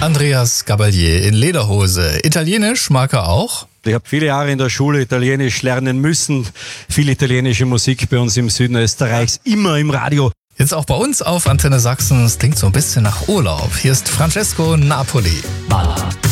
Andreas Gabalier in Lederhose. Italienisch mag er auch. Ich habe viele Jahre in der Schule Italienisch lernen müssen. Viel italienische Musik bei uns im Süden Österreichs, immer im Radio. Jetzt auch bei uns auf Antenne Sachsen. Es klingt so ein bisschen nach Urlaub. Hier ist Francesco Napoli. Balla.